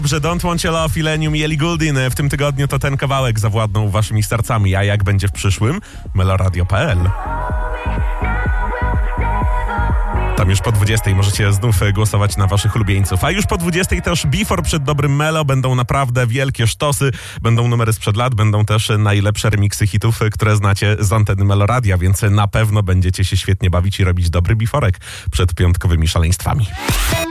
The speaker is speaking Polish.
Że Don't Want Your Love, Illenium i Ellie Goulding w tym tygodniu to ten kawałek zawładnął waszymi sercami, a jak będzie w przyszłym? Meloradio.pl. Tam już po 20 możecie znów głosować na waszych ulubieńców. A już po 20 też Before przed dobrym Melo. Będą naprawdę wielkie sztosy, będą numery sprzed lat, będą też najlepsze remiksy hitów, które znacie z anteny Meloradia, więc na pewno będziecie się świetnie bawić i robić dobry biforek przed piątkowymi szaleństwami.